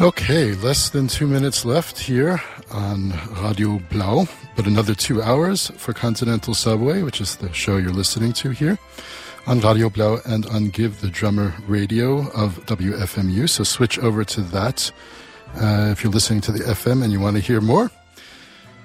Okay, less than 2 minutes left here on Radio Blau, but another 2 hours for Continental Subway, which is the show you're listening to here on Radio Blau and on Give the Drummer Radio of WFMU. So switch over to that if you're listening to the FM and you want to hear more.